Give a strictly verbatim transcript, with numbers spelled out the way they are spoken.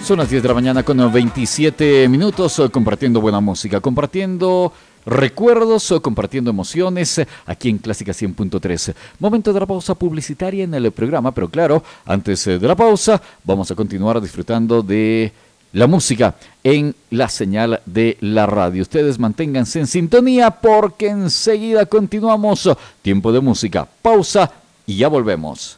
Son las diez de la mañana con veintisiete minutos, compartiendo buena música, compartiendo recuerdos, compartiendo emociones, aquí en Clásica cien punto tres. Momento de la pausa publicitaria en el programa, pero claro, antes de la pausa vamos a continuar disfrutando de la música en la señal de la radio. Ustedes manténganse en sintonía porque enseguida continuamos. Tiempo de música, pausa y ya volvemos.